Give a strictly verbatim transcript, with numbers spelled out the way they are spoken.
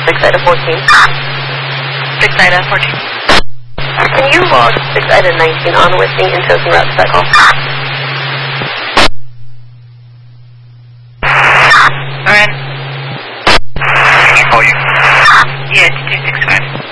six Ida fourteen. six Ida fourteen. Can you log six Ida nineteen on with me and chosen route to that call? Alright.